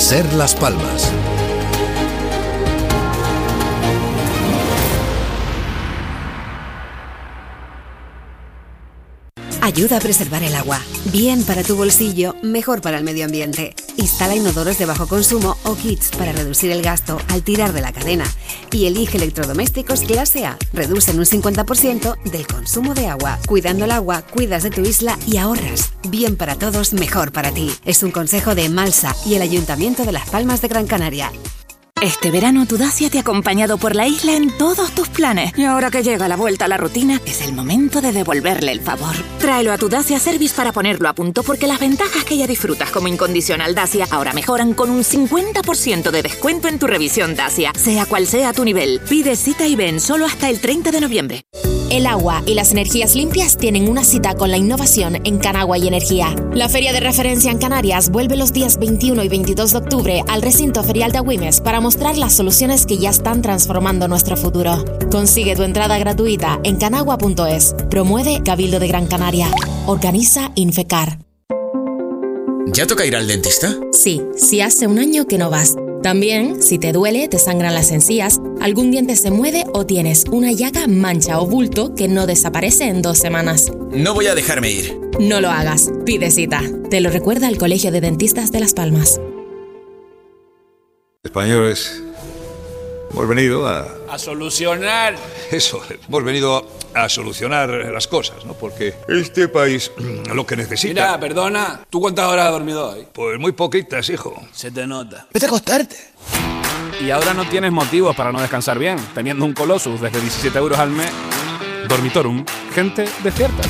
Ser Las Palmas. Ayuda a preservar el agua. Bien para tu bolsillo, mejor para el medio ambiente. Instala inodoros de bajo consumo o kits para reducir el gasto al tirar de la cadena. Y elige electrodomésticos clase A. Reducen un 50% del consumo de agua. Cuidando el agua, cuidas de tu isla y ahorras. Bien para todos, mejor para ti. Es un consejo de Malsa y el Ayuntamiento de Las Palmas de Gran Canaria. Este verano tu Dacia te ha acompañado por la isla en todos tus planes. Y ahora que llega la vuelta a la rutina, es el momento de devolverle el favor. Tráelo a tu Dacia Service para ponerlo a punto, porque las ventajas que ya disfrutas como incondicional Dacia ahora mejoran con un 50% de descuento en tu revisión Dacia. Sea cual sea tu nivel, pide cita y ven solo hasta el 30 de noviembre. El agua y las energías limpias tienen una cita con la innovación en Canagua y Energía. La feria de referencia en Canarias vuelve los días 21 y 22 de octubre al recinto ferial de Agüimes para mostrar las soluciones que ya están transformando nuestro futuro. Consigue tu entrada gratuita en canagua.es. Promueve Cabildo de Gran Canaria. Organiza Infecar. ¿Ya toca ir al dentista? Sí, si hace un año que no vas. También, si te duele, te sangran las encías, algún diente se mueve o tienes una llaga, mancha o bulto que no desaparece en 2 semanas. No voy a dejarme ir. No lo hagas. Pide cita. Te lo recuerda el Colegio de Dentistas de Las Palmas. Españoles, hemos venido a solucionar. Eso, hemos venido a solucionar las cosas, ¿no? Porque este país lo que necesita... Mira, perdona, ¿tú cuántas horas has dormido hoy? Pues muy poquitas, hijo. Se te nota. Vete a acostarte. Y ahora no tienes motivos para no descansar bien, teniendo un Colossus desde 17 euros al mes. Dormitorum, gente despierta.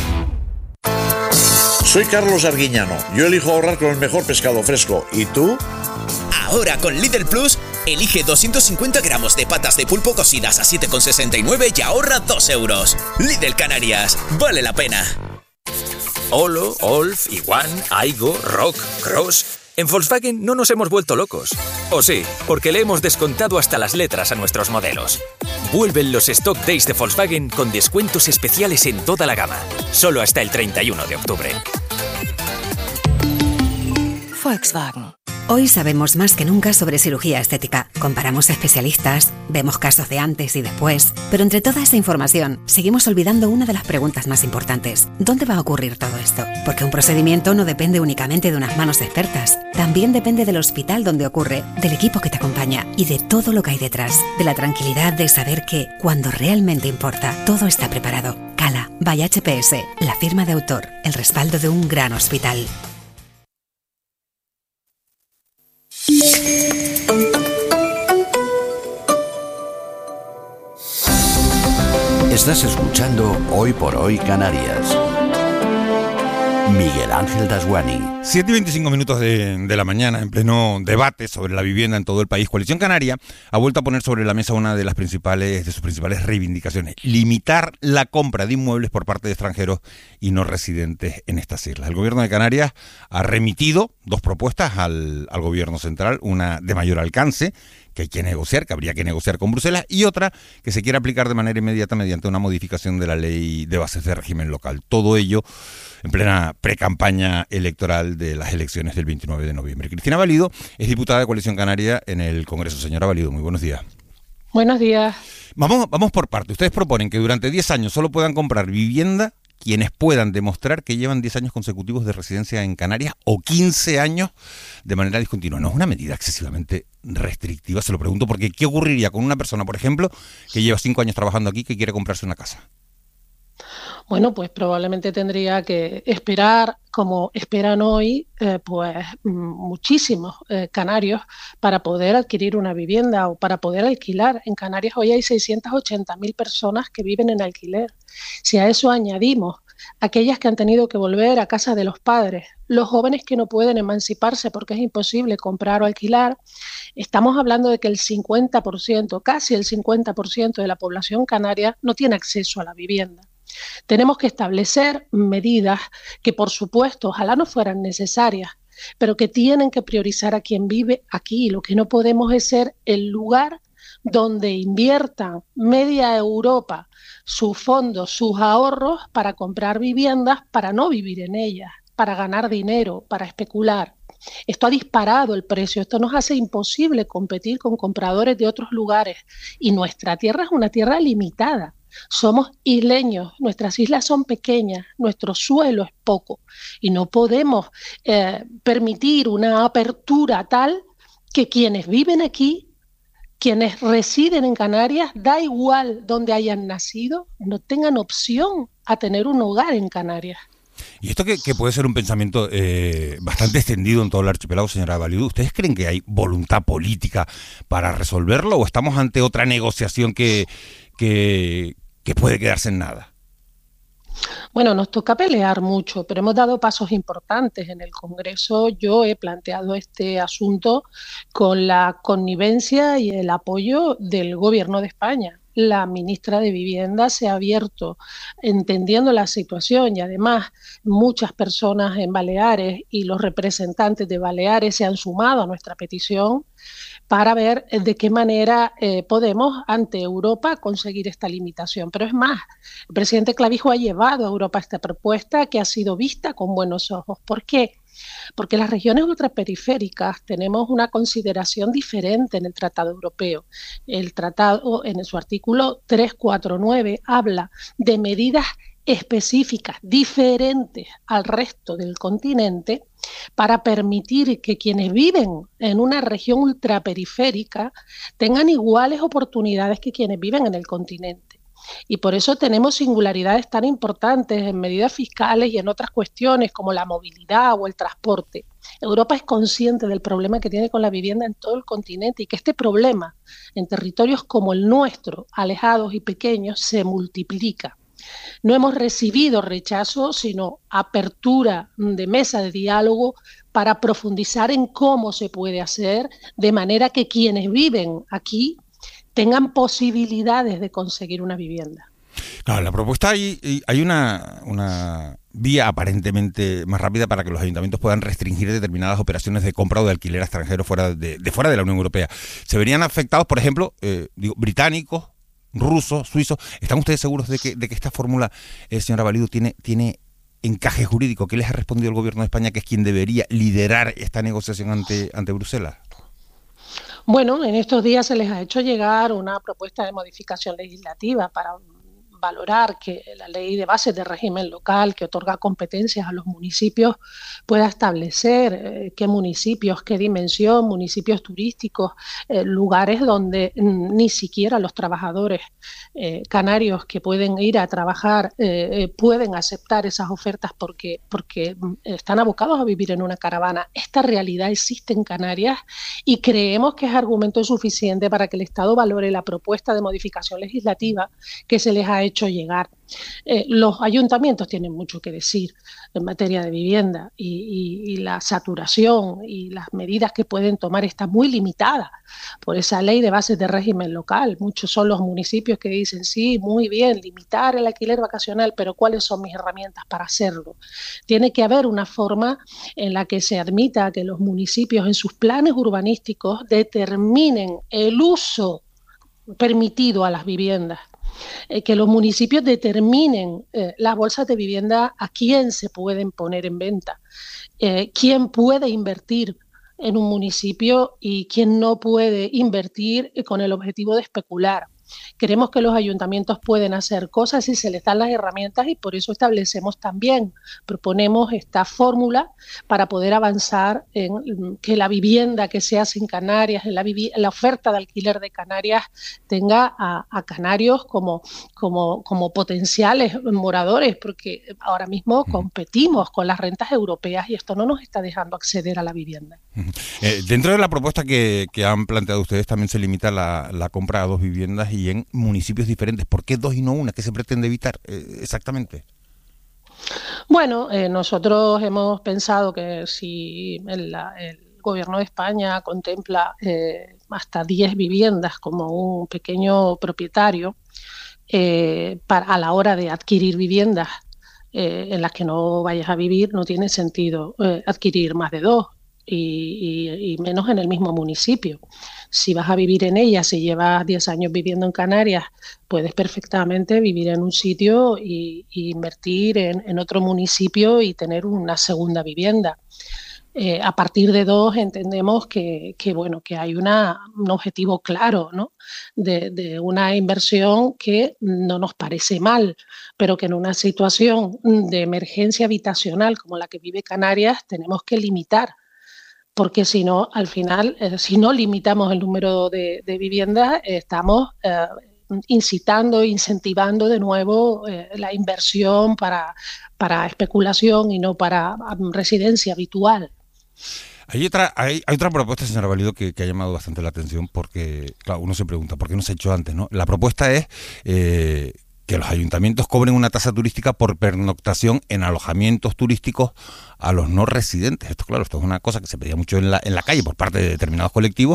Soy Carlos Arguiñano. Yo elijo ahorrar con el mejor pescado fresco. ¿Y tú? Ahora con Lidl Plus, elige 250 gramos de patas de pulpo cocidas a 7,69 y ahorra 2 euros. Lidl Canarias, vale la pena. Olo, Olf, Iguan, Aigo, Rock, Cross... En Volkswagen no nos hemos vuelto locos. O sí, porque le hemos descontado hasta las letras a nuestros modelos. Vuelven los Stock Days de Volkswagen con descuentos especiales en toda la gama. Solo hasta el 31 de octubre. Volkswagen. Hoy sabemos más que nunca sobre cirugía estética. Comparamos especialistas, vemos casos de antes y después, pero entre toda esa información seguimos olvidando una de las preguntas más importantes. ¿Dónde va a ocurrir todo esto? Porque un procedimiento no depende únicamente de unas manos expertas. También depende del hospital donde ocurre, del equipo que te acompaña y de todo lo que hay detrás. De la tranquilidad de saber que, cuando realmente importa, todo está preparado. Cala, by HPS, la firma de autor, el respaldo de un gran hospital. Estás escuchando Hoy por Hoy Canarias. Miguel Ángel Dasguani. 7:25 de la mañana, en pleno debate sobre la vivienda en todo el país. Coalición Canaria ha vuelto a poner sobre la mesa una de sus principales reivindicaciones: limitar la compra de inmuebles por parte de extranjeros y no residentes en estas islas. El gobierno de Canarias ha remitido 2 propuestas al gobierno central, una de mayor alcance, que hay que negociar, que habría que negociar con Bruselas, y otra que se quiere aplicar de manera inmediata mediante una modificación de la ley de bases de régimen local. Todo ello en plena precampaña electoral de las elecciones del 29 de noviembre. Cristina Valido es diputada de Coalición Canaria en el Congreso. Señora Valido, muy buenos días. Buenos días. Vamos por parte. Ustedes proponen que durante 10 años solo puedan comprar vivienda quienes puedan demostrar que llevan 10 años consecutivos de residencia en Canarias o 15 años de manera discontinua. No es una medida excesivamente restrictiva, se lo pregunto, porque ¿qué ocurriría con una persona, por ejemplo, que lleva 5 años trabajando aquí, que quiere comprarse una casa? Bueno, pues probablemente tendría que esperar, como esperan hoy, muchísimos canarios para poder adquirir una vivienda o para poder alquilar. En Canarias hoy hay 680.000 personas que viven en alquiler. Si a eso añadimos aquellas que han tenido que volver a casa de los padres, los jóvenes que no pueden emanciparse porque es imposible comprar o alquilar, estamos hablando de que el 50%, casi el 50% de la población canaria no tiene acceso a la vivienda. Tenemos que establecer medidas que, por supuesto, ojalá no fueran necesarias, pero que tienen que priorizar a quien vive aquí. Lo que no podemos es ser el lugar donde inviertan media Europa sus fondos, sus ahorros para comprar viviendas, para no vivir en ellas, para ganar dinero, para especular. Esto ha disparado el precio, esto nos hace imposible competir con compradores de otros lugares y nuestra tierra es una tierra limitada. Somos isleños, nuestras islas son pequeñas, nuestro suelo es poco y no podemos permitir una apertura tal que quienes viven aquí, quienes residen en Canarias, da igual donde hayan nacido, no tengan opción a tener un hogar en Canarias. Y esto que puede ser un pensamiento bastante extendido en todo el archipiélago, señora Validu, ¿ustedes creen que hay voluntad política para resolverlo o estamos ante otra negociación que puede quedarse en nada? Bueno, nos toca pelear mucho, pero hemos dado pasos importantes. En el Congreso yo he planteado este asunto con la connivencia y el apoyo del Gobierno de España. La ministra de Vivienda se ha abierto entendiendo la situación y además muchas personas en Baleares y los representantes de Baleares se han sumado a nuestra petición para ver de qué manera podemos ante Europa conseguir esta limitación. Pero es más, el presidente Clavijo ha llevado a Europa esta propuesta que ha sido vista con buenos ojos. ¿Por qué? Porque las regiones ultraperiféricas tenemos una consideración diferente en el Tratado Europeo. El Tratado, en su artículo 349, habla de medidas específicas, diferentes al resto del continente, para permitir que quienes viven en una región ultraperiférica tengan iguales oportunidades que quienes viven en el continente. Y por eso tenemos singularidades tan importantes en medidas fiscales y en otras cuestiones como la movilidad o el transporte. Europa es consciente del problema que tiene con la vivienda en todo el continente y que este problema en territorios como el nuestro, alejados y pequeños, se multiplica. No hemos recibido rechazo, sino apertura de mesa de diálogo para profundizar en cómo se puede hacer de manera que quienes viven aquí tengan posibilidades de conseguir una vivienda. Claro, la propuesta hay una vía aparentemente más rápida para que los ayuntamientos puedan restringir determinadas operaciones de compra o de alquiler a extranjeros fuera de la Unión Europea. ¿Se verían afectados, por ejemplo, británicos, rusos, suizos? ¿Están ustedes seguros de que esta fórmula, señora Validu, tiene encaje jurídico? ¿Qué les ha respondido el Gobierno de España, que es quien debería liderar esta negociación ante Bruselas? Bueno, en estos días se les ha hecho llegar una propuesta de modificación legislativa para valorar que la ley de bases de régimen local que otorga competencias a los municipios pueda establecer qué municipios, qué dimensión, municipios turísticos, lugares donde ni siquiera los trabajadores canarios que pueden ir a trabajar pueden aceptar esas ofertas porque están abocados a vivir en una caravana. Esta realidad existe en Canarias y creemos que es argumento suficiente para que el Estado valore la propuesta de modificación legislativa que se les ha hecho llegar. Los ayuntamientos tienen mucho que decir en materia de vivienda y la saturación y las medidas que pueden tomar está muy limitada por esa ley de bases de régimen local. Muchos son los municipios que dicen, sí, muy bien, limitar el alquiler vacacional, pero ¿cuáles son mis herramientas para hacerlo? Tiene que haber una forma en la que se admita que los municipios en sus planes urbanísticos determinen el uso permitido a las viviendas. Que los municipios determinen las bolsas de vivienda a quién se pueden poner en venta, quién puede invertir en un municipio y quién no puede invertir con el objetivo de especular. Creemos que los ayuntamientos pueden hacer cosas si se les dan las herramientas y por eso proponemos esta fórmula para poder avanzar en que la vivienda que se hace en Canarias, la oferta de alquiler de Canarias tenga a canarios como potenciales moradores, porque ahora mismo competimos con las rentas europeas y esto no nos está dejando acceder a la vivienda. Dentro de la propuesta que han planteado ustedes también se limita la compra a 2 viviendas y en municipios diferentes. ¿Por qué 2 y no 1? ¿Qué se pretende evitar exactamente? Bueno, nosotros hemos pensado que si el Gobierno de España contempla hasta 10 viviendas como un pequeño propietario a la hora de adquirir viviendas en las que no vayas a vivir, no tiene sentido adquirir más de 2 y menos en el mismo municipio. Si vas a vivir en ella, si llevas 10 años viviendo en Canarias, puedes perfectamente vivir en un sitio y invertir en otro municipio y tener una segunda vivienda. A partir de 2 entendemos que hay un objetivo claro, ¿no? de una inversión que no nos parece mal, pero que en una situación de emergencia habitacional como la que vive Canarias tenemos que limitar, porque si no, al final, si no limitamos el número de viviendas, estamos incitando, incentivando de nuevo la inversión para especulación y no para residencia habitual. Hay otra propuesta, señora Valido, que ha llamado bastante la atención porque, claro, uno se pregunta, ¿por qué no se ha hecho antes, no? La propuesta es que los ayuntamientos cobren una tasa turística por pernoctación en alojamientos turísticos a los no residentes. Esto, claro, esto es una cosa que se pedía mucho en la calle por parte de determinados colectivos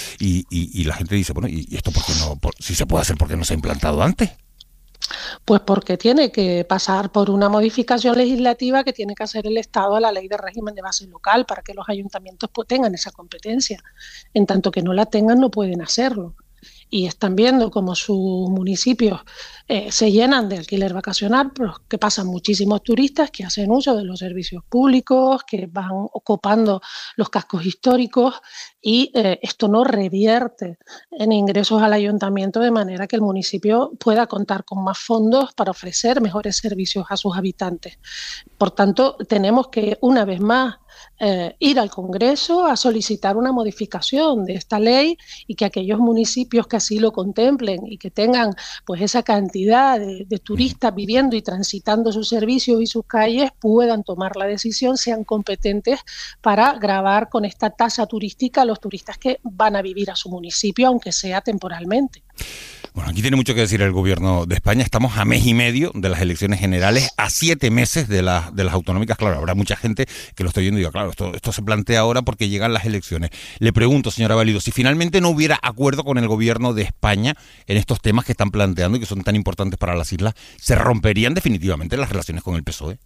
y la gente dice, bueno, ¿y esto por qué no? Si se puede hacer, ¿por qué no se ha implantado antes? Pues porque tiene que pasar por una modificación legislativa que tiene que hacer el Estado a la Ley de Régimen de Base Local para que los ayuntamientos tengan esa competencia. En tanto que no la tengan, no pueden hacerlo. Y están viendo como sus municipios se llenan de alquiler vacacional, pero que pasan muchísimos turistas que hacen uso de los servicios públicos, que van ocupando los cascos históricos y esto no revierte en ingresos al ayuntamiento de manera que el municipio pueda contar con más fondos para ofrecer mejores servicios a sus habitantes. Por tanto, tenemos que, una vez más, ir al Congreso a solicitar una modificación de esta ley y que aquellos municipios que así lo contemplen y que tengan pues esa cantidad de turistas viviendo y transitando sus servicios y sus calles puedan tomar la decisión, sean competentes para gravar con esta tasa turística a los turistas que van a vivir a su municipio, aunque sea temporalmente. Bueno, aquí tiene mucho que decir el gobierno de España. Estamos a mes y medio de las elecciones generales, a 7 meses de las autonómicas. Claro, habrá mucha gente que lo está oyendo y diga, claro, esto se plantea ahora porque llegan las elecciones. Le pregunto, señora Valido, si finalmente no hubiera acuerdo con el gobierno de España en estos temas que están planteando y que son tan importantes para las islas, ¿se romperían definitivamente las relaciones con el PSOE?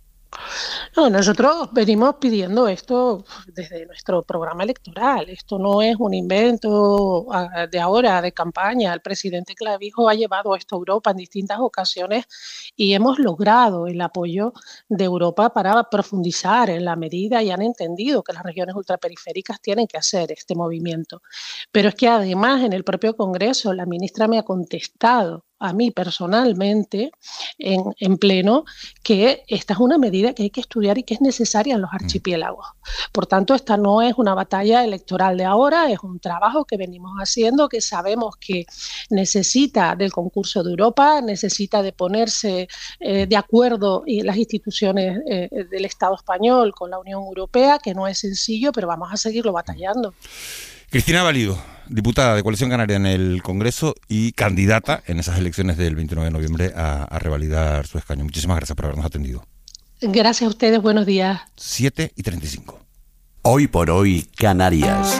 No, nosotros venimos pidiendo esto desde nuestro programa electoral. Esto no es un invento de ahora, de campaña. El presidente Clavijo ha llevado esto a Europa en distintas ocasiones y hemos logrado el apoyo de Europa para profundizar en la medida y han entendido que las regiones ultraperiféricas tienen que hacer este movimiento. Pero es que además en el propio Congreso la ministra me ha contestado a mí personalmente en pleno que esta es una medida que hay que estudiar y que es necesaria en los archipiélagos. Por tanto, esta no es una batalla electoral de ahora, es un trabajo que venimos haciendo, que sabemos que necesita del concurso de Europa, necesita de ponerse de acuerdo las instituciones del Estado español con la Unión Europea, que no es sencillo, pero vamos a seguirlo batallando. Cristina Valido, diputada de Coalición Canaria en el Congreso y candidata en esas elecciones del 29 de noviembre a revalidar su escaño. Muchísimas gracias por habernos atendido. Gracias a ustedes, buenos días. 7:35. Hoy por hoy, Canarias.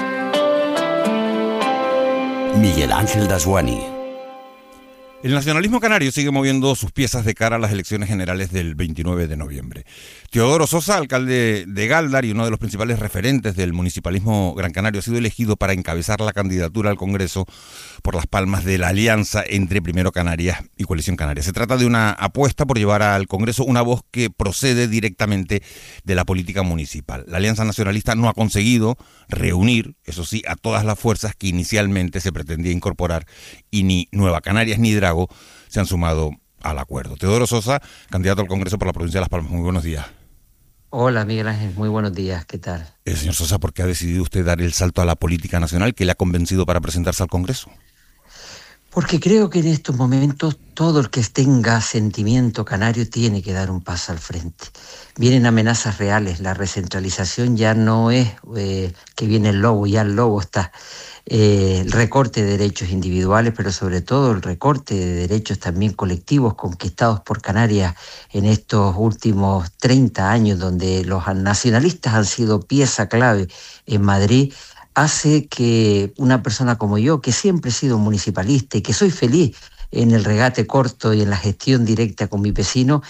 Miguel Ángel Dasguani. El nacionalismo canario sigue moviendo sus piezas de cara a las elecciones generales del 29 de noviembre. Teodoro Sosa, alcalde de Gáldar y uno de los principales referentes del municipalismo gran canario, ha sido elegido para encabezar la candidatura al Congreso por las palmas de la alianza entre Primero Canarias y Coalición Canaria. Se trata de una apuesta por llevar al Congreso una voz que procede directamente de la política municipal. La Alianza Nacionalista no ha conseguido reunir, eso sí, a todas las fuerzas que inicialmente se pretendía incorporar y ni Nueva Canarias ni Drago se han sumado al acuerdo. Teodoro Sosa, candidato al Congreso por la provincia de Las Palmas. Muy buenos días. Hola, Miguel Ángel. Muy buenos días. ¿Qué tal? Señor Sosa, ¿por qué ha decidido usted dar el salto a la política nacional que le ha convencido para presentarse al Congreso? Porque creo que en estos momentos todo el que tenga sentimiento canario tiene que dar un paso al frente. Vienen amenazas reales. La recentralización ya no es que viene el lobo, ya el lobo está. El recorte de derechos individuales, pero sobre todo el recorte de derechos también colectivos conquistados por Canarias en estos últimos 30 años, donde los nacionalistas han sido pieza clave en Madrid, hace que una persona como yo, que siempre he sido municipalista y que soy feliz en el regate corto y en la gestión directa con mi vecino,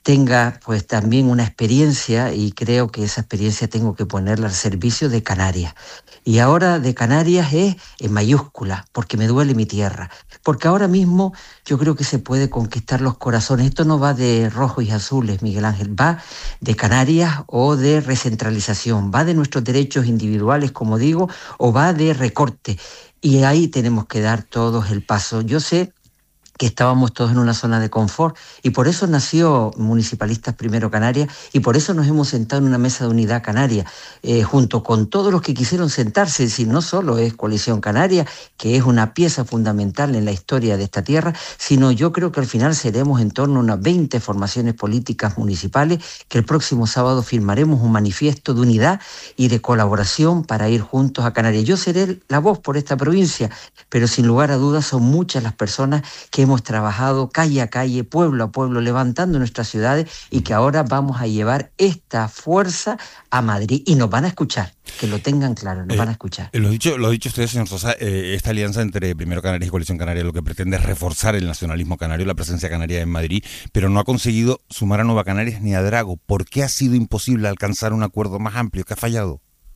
tenga pues también una experiencia, y creo que esa experiencia tengo que ponerla al servicio de Canarias. Y ahora de Canarias es en mayúscula, porque me duele mi tierra. Porque ahora mismo yo creo que se puede conquistar los corazones. Esto no va de rojos y azules, Miguel Ángel, va de Canarias o de recentralización, va de nuestros derechos individuales, como digo, o va de recorte. Y ahí tenemos que dar todos el paso. Yo sé que estábamos todos en una zona de confort, y por eso nació Municipalistas Primero Canarias, y por eso nos hemos sentado en una mesa de unidad canaria, junto con todos los que quisieron sentarse. Es decir, no solo es Coalición Canaria, que es una pieza fundamental en la historia de esta tierra, sino yo creo que al final seremos en torno a unas 20 formaciones políticas municipales, que el próximo sábado firmaremos un manifiesto de unidad y de colaboración para ir juntos a Canarias. Yo seré la voz por esta provincia, pero sin lugar a dudas son muchas las personas que hemos trabajado calle a calle, pueblo a pueblo, levantando nuestras ciudades, y que ahora vamos a llevar esta fuerza a Madrid, y nos van a escuchar, que lo tengan claro, nos van a escuchar. Lo ha dicho usted, señor Sosa, esta alianza entre Primero Canarias y Coalición Canaria lo que pretende es reforzar el nacionalismo canario, la presencia canaria en Madrid, pero no ha conseguido sumar a Nueva Canarias ni a Drago. ¿Por qué ha sido imposible alcanzar un acuerdo más amplio? ¿Qué ha fallado?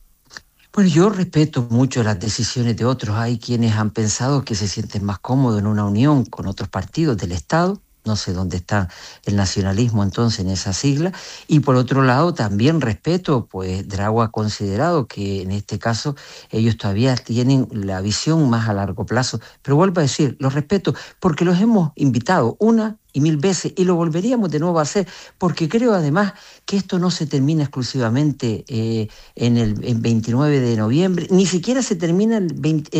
Bueno, yo respeto mucho las decisiones de otros. Hay quienes han pensado que se sienten más cómodos en una unión con otros partidos del Estado. No sé dónde está el nacionalismo entonces en esa sigla. Y por otro lado también respeto, pues Drago ha considerado que en este caso ellos todavía tienen la visión más a largo plazo. Pero vuelvo a decir, los respeto porque los hemos invitado una y mil veces, y lo volveríamos de nuevo a hacer, porque creo además que esto no se termina exclusivamente en 29 de noviembre, ni siquiera se termina el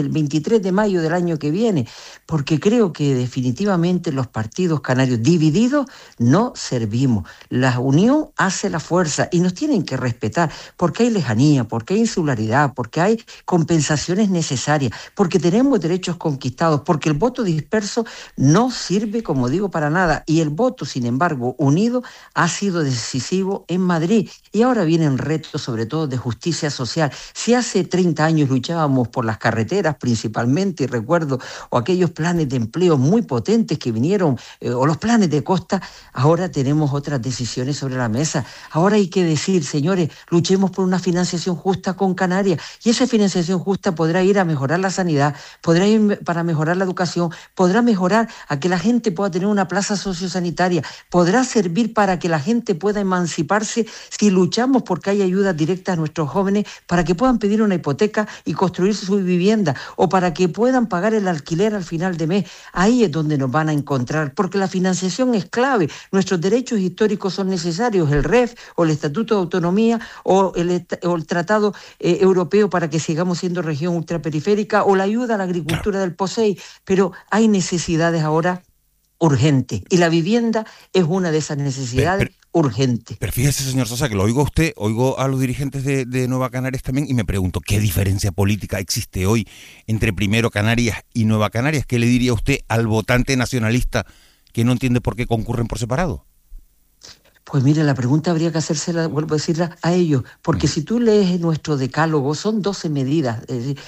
23 de mayo del año que viene, porque creo que definitivamente los partidos canarios divididos no servimos. La unión hace la fuerza, y nos tienen que respetar, porque hay lejanía, porque hay insularidad, porque hay compensaciones necesarias, porque tenemos derechos conquistados, porque el voto disperso no sirve, como digo, para nada. Y el voto, sin embargo, unido, ha sido decisivo en Madrid. Y ahora vienen retos, sobre todo, de justicia social. Si hace 30 años luchábamos por las carreteras principalmente, y recuerdo, o aquellos planes de empleo muy potentes que vinieron, o los planes de costa, ahora tenemos otras decisiones sobre la mesa. Ahora hay que decir, señores, luchemos por una financiación justa con Canarias. Y esa financiación justa podrá ir a mejorar la sanidad, podrá ir para mejorar la educación, podrá mejorar a que la gente pueda tener una plaza sociosanitaria, podrá servir para que la gente pueda emanciparse si luchamos porque hay ayudas directas a nuestros jóvenes para que puedan pedir una hipoteca y construir su vivienda, o para que puedan pagar el alquiler al final de mes. Ahí es donde nos van a encontrar, porque la financiación es clave. Nuestros derechos históricos son necesarios, el REF o el Estatuto de Autonomía o el Tratado Europeo para que sigamos siendo región ultraperiférica, o la ayuda a la agricultura del POSEI, pero hay necesidades ahora urgente, y la vivienda es una de esas necesidades urgentes. Pero fíjese, señor Sosa, que lo oigo a usted, oigo a los dirigentes de Nueva Canarias también, y me pregunto, ¿qué diferencia política existe hoy entre Primero Canarias y Nueva Canarias? ¿Qué le diría usted al votante nacionalista que no entiende por qué concurren por separado? Pues mire, la pregunta habría que hacérsela, vuelvo a decirla, a ellos, porque si tú lees nuestro decálogo, son 12 medidas.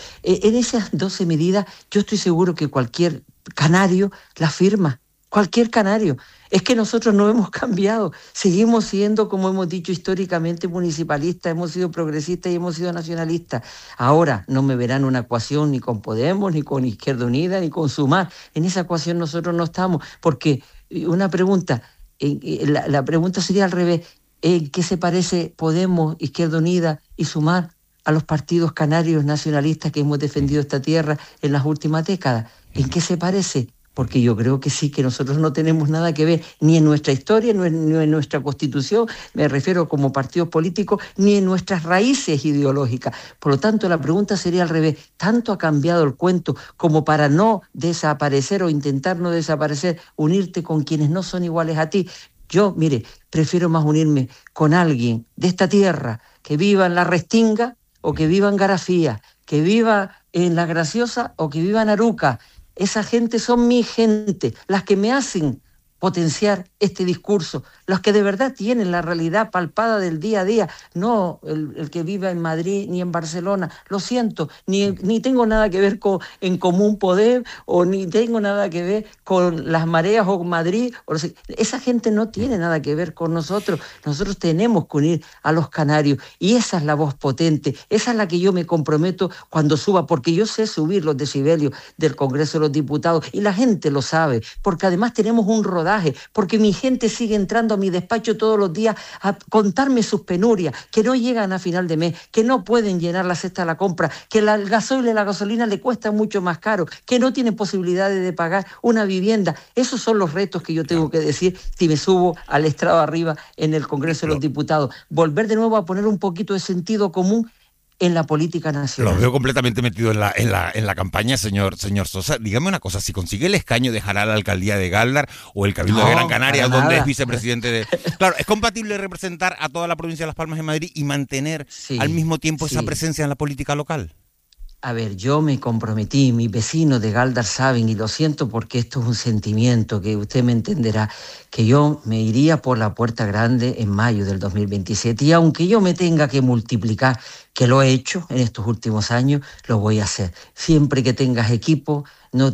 En esas 12 medidas yo estoy seguro que cualquier canario la firma. Cualquier canario. Es que nosotros no hemos cambiado, seguimos siendo, como hemos dicho históricamente, municipalistas, hemos sido progresistas y hemos sido nacionalistas. Ahora no me verán una ecuación ni con Podemos, ni con Izquierda Unida, ni con Sumar. En esa ecuación nosotros no estamos, porque una pregunta, la pregunta sería al revés: ¿en qué se parece Podemos, Izquierda Unida y Sumar a los partidos canarios nacionalistas que hemos defendido esta tierra en las últimas décadas? ¿En qué se parece? Porque yo creo que sí, que nosotros no tenemos nada que ver ni en nuestra historia, ni en nuestra constitución, me refiero como partidos políticos, ni en nuestras raíces ideológicas. Por lo tanto, la pregunta sería al revés: ¿tanto ha cambiado el cuento como para no desaparecer o intentar no desaparecer, unirte con quienes no son iguales a ti? Yo, mire, prefiero más unirme con alguien de esta tierra que viva en La Restinga o que viva en Garafía, que viva en La Graciosa o que viva en Aruca. Esa gente son mi gente, las que me hacen potenciar este discurso, los que de verdad tienen la realidad palpada del día a día, no el que vive en Madrid ni en Barcelona. Lo siento, ni tengo nada que ver con En Común Podem, o ni tengo nada que ver con Las Mareas o Madrid. Esa gente no tiene nada que ver con nosotros. Nosotros tenemos que unir a los canarios, y esa es la voz potente, esa es la que yo me comprometo cuando suba, porque yo sé subir los decibelios del Congreso de los Diputados, y la gente lo sabe, porque además tenemos un rodaje, porque mi gente sigue entrando a mi despacho todos los días a contarme sus penurias, que no llegan a final de mes, que no pueden llenar la cesta de la compra, que el gasoil y la gasolina le cuesta mucho más caro, que no tienen posibilidades de pagar una vivienda. Esos son los retos que yo tengo que decir si me subo al estrado arriba en el Congreso de los Diputados. Volver de nuevo a poner un poquito de sentido común en la política nacional. Lo veo completamente metido en la campaña, señor Sosa. Dígame una cosa, si consigue el escaño, ¿dejará la alcaldía de Gáldar o el Cabildo de Gran Canaria, donde es vicepresidente de... Claro, ¿es compatible representar a toda la provincia de Las Palmas de Madrid y mantener al mismo tiempo esa presencia en la política local? A ver, yo me comprometí, mis vecinos de Gáldar saben, y lo siento porque esto es un sentimiento que usted me entenderá, que yo me iría por la puerta grande en mayo del 2027, y aunque yo me tenga que multiplicar, que lo he hecho en estos últimos años, lo voy a hacer. Siempre que tengas equipo, no